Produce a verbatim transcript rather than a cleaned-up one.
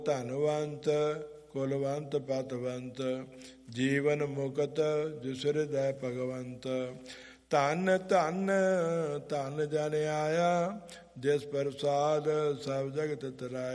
ਧਨਵੰਤ ਕੁਲਵੰਤ ਪਤਵੰਤ, ਜੀਵਨ ਮੁਕਤ ਜਿਸ ਹਿਰਦੈ ਭਗਵੰਤ। ਧਨ ਧਨ ਧਨ ਜਨ ਆਇਆ, ਜਿਸ ਪ੍ਰਸਾਦ ਸਭ ਜਗਤ ਤਰਾਇਆ।